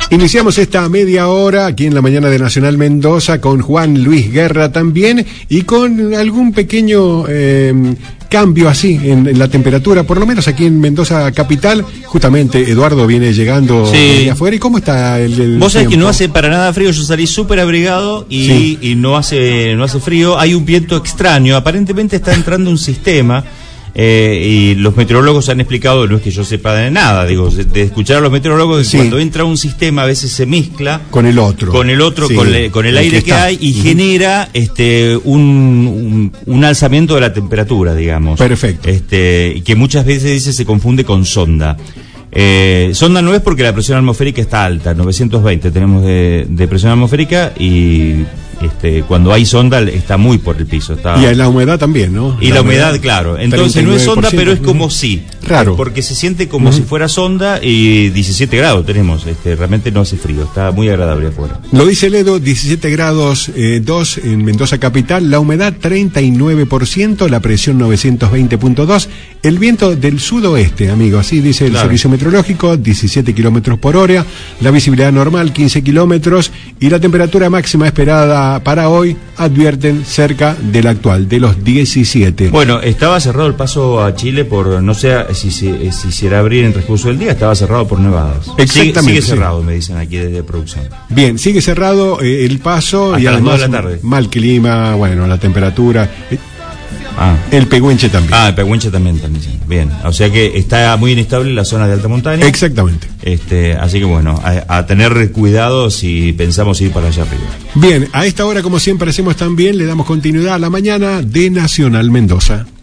Iniciamos esta media hora aquí en la mañana de Nacional Mendoza con Juan Luis Guerra también y con algún pequeño cambio así en la temperatura, por lo menos aquí en Mendoza capital. Justamente Eduardo viene llegando de afuera. ¿Y cómo está el Vos sabés tiempo? que no hace para nada frío, yo salí súper abrigado y no hace frío. Hay un viento extraño, aparentemente está entrando un sistema. Y los meteorólogos han explicado, no es que yo sepa de nada, digo, de escuchar a los meteorólogos, que cuando entra un sistema a veces se mezcla con el otro, con el aire que hay y genera un alzamiento de la temperatura, digamos. Perfecto. Y que muchas veces dice se confunde con sonda. Sonda no es porque la presión atmosférica está alta, 920 tenemos de presión atmosférica y cuando hay sonda está muy por el piso. Y la humedad también, ¿no? Y la humedad, claro. Entonces no es sonda, pero es como si. Raro. Porque se siente como si fuera sonda y 17 grados tenemos. Realmente no hace frío, está muy agradable afuera. Lo dice Ledo, 17 grados 2 en Mendoza capital, la humedad 39%, la presión 920.2, el viento del sudoeste, amigo, así dice el servicio meteorológico, 17 kilómetros por hora, la visibilidad normal 15 kilómetros y la temperatura máxima esperada para hoy, advierten, cerca del actual, de los 17. Bueno, estaba cerrado el paso a Chile por, no sé si será abrir en el transcurso del día, estaba cerrado por nevadas. Exactamente. Sigue cerrado, me dicen aquí desde producción. Bien, sigue cerrado el paso hasta y además las 2 de la tarde. Mal clima, bueno, la temperatura. El Pehuenche también. El Pehuenche también. Bien, o sea que está muy inestable la zona de alta montaña. Exactamente. Así que bueno, a tener cuidado si pensamos ir para allá arriba. Bien, a esta hora, como siempre hacemos también, le damos continuidad a la mañana de Nacional Mendoza.